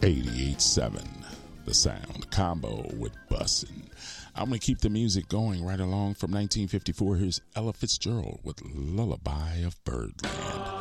88.7, The Sound Combo with Bussin'. I'm going to keep the music going right along from 1954. Here's Ella Fitzgerald with Lullaby of Birdland.